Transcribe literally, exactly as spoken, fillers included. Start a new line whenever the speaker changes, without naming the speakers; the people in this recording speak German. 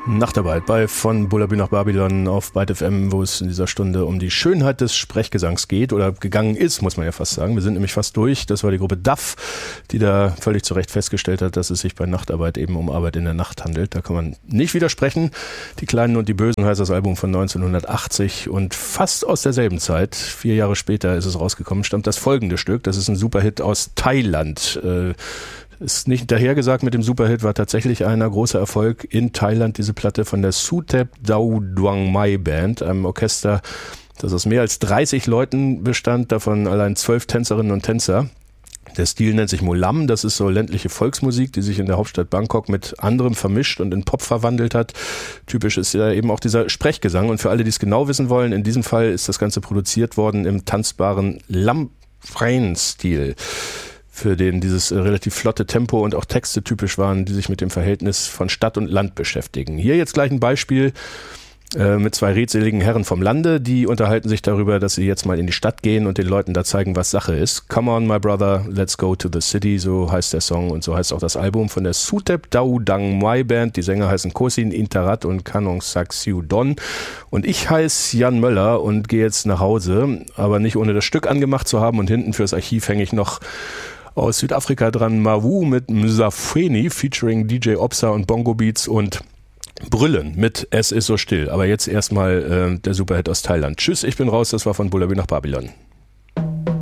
Nachtarbeit bei von Bullaby nach Babylon auf Byte F M, wo es in dieser Stunde um die Schönheit des Sprechgesangs geht oder gegangen ist, muss man ja fast sagen. Wir sind nämlich fast durch. Das war die Gruppe D A F, die da völlig zu Recht festgestellt hat, dass es sich bei Nachtarbeit eben um Arbeit in der Nacht handelt. Da kann man nicht widersprechen. Die Kleinen und die Bösen heißt das Album von neunzehnhundertachtzig und fast aus derselben Zeit, vier Jahre später ist es rausgekommen, stammt das folgende Stück. Das ist ein Superhit aus Thailand. Äh, Ist nicht dahergesagt mit dem Superhit, war tatsächlich einer großer Erfolg in Thailand, diese Platte von der Suthep Dau Duang Mai Band, einem Orchester, das aus mehr als dreißig Leuten bestand, davon allein zwölf Tänzerinnen und Tänzer. Der Stil nennt sich Molam, das ist so ländliche Volksmusik, die sich in der Hauptstadt Bangkok mit anderem vermischt und in Pop verwandelt hat. Typisch ist ja eben auch dieser Sprechgesang und für alle, die es genau wissen wollen, in diesem Fall ist das Ganze produziert worden im tanzbaren Lam Phrain-Stil, für den dieses äh, relativ flotte Tempo und auch Texte typisch waren, die sich mit dem Verhältnis von Stadt und Land beschäftigen. Hier jetzt gleich ein Beispiel äh, mit zwei redseligen Herren vom Lande, die unterhalten sich darüber, dass sie jetzt mal in die Stadt gehen und den Leuten da zeigen, was Sache ist. Come on, my brother, let's go to the city, so heißt der Song und so heißt auch das Album von der Suthep Dau Duang Mai Band. Die Sänger heißen Kosin Intarat und Kanong Saksiu Don. Und ich heiße Jan Möller und gehe jetzt nach Hause, aber nicht ohne das Stück angemacht zu haben und hinten fürs Archiv hänge ich noch aus Südafrika dran Mawu mit Mzafweni featuring D J Opsa und Bongo Beats und Brüllen mit Es ist so still. Aber jetzt erstmal äh, der Superhit aus Thailand. Tschüss, ich bin raus, das war von Bullaby nach Babylon.